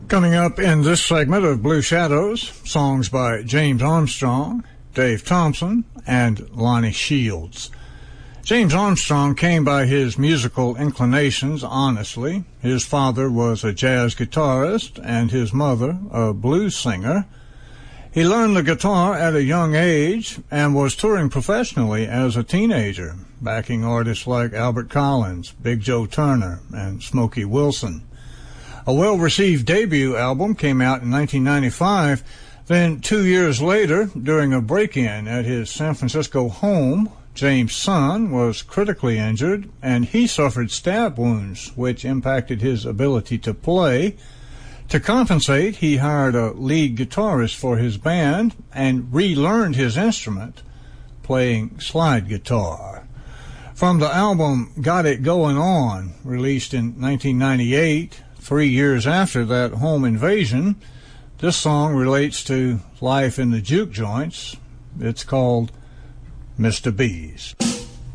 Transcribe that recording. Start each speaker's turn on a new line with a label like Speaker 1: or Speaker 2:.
Speaker 1: Coming up in this segment of Blue Shadows, songs by James Armstrong, Dave Thompson, and Lonnie Shields. James Armstrong came by his musical inclinations honestly. His father was a jazz guitarist and his mother a blues singer. He learned the guitar at a young age and was touring professionally as a teenager, backing artists like Albert Collins, Big Joe Turner, and Smokey Wilson. A well-received debut album came out in 1995. Then 2 years later, during a break-in at his San Francisco home, James' son was critically injured, and he suffered stab wounds, which impacted his ability to play. To compensate, he hired a lead guitarist for his band and relearned his instrument, playing slide guitar. From the album Got It Going On, released in 1998, 3 years after that home invasion, this song relates to life in the juke joints. It's called Mr. B's.